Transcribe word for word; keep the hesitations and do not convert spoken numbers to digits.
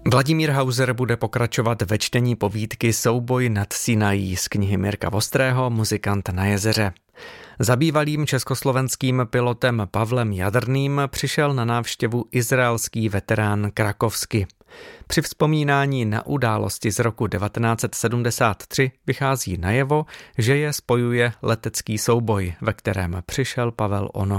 Vladimír Hauser bude pokračovat ve čtení povídky Souboj nad Sinají z knihy Mirka Vostrého Muzikant na jezeře. Za bývalým československým pilotem Pavlem Jadrným přišel na návštěvu izraelský veterán Krakovsky. Při vzpomínání na události z roku devatenáct set sedmdesát tři vychází najevo, že je spojuje letecký souboj, ve kterém přišel Pavel ono.